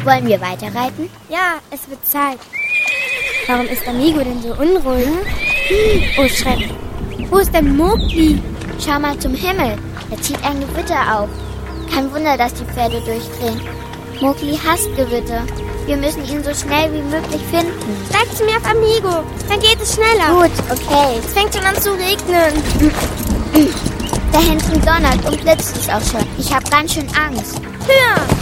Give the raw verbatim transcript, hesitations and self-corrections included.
Wollen wir weiterreiten? Ja, es wird Zeit. Warum ist Amigo denn so unruhig? Hm? Oh, Schreck. Wo ist denn Mowgli? Schau mal zum Himmel. Da zieht ein Gewitter auf. Kein Wunder, dass die Pferde durchdrehen. Mowgli hasst Gewitter. Wir müssen ihn so schnell wie möglich finden. Steig zu mir auf Amigo, dann geht es schneller. Gut, okay. Es fängt schon an zu regnen. Da hinten donnert und blitzt es auch schon. Ich habe ganz schön Angst. Höher!